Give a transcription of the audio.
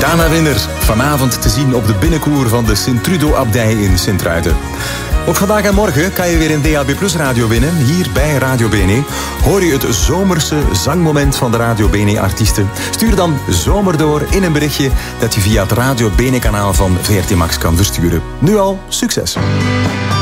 Ghana-winner. Vanavond te zien op de binnenkoer van de Sint-Trudo-abdij in Sint-Truiden. Ook vandaag en morgen kan je weer een DAB Plus radio winnen. Hier bij Radio Bene hoor je het zomerse zangmoment van de Radio Bene artiesten. Stuur dan zomer door in een berichtje dat je via het Radio Bene kanaal van VRT Max kan versturen. Nu al, succes!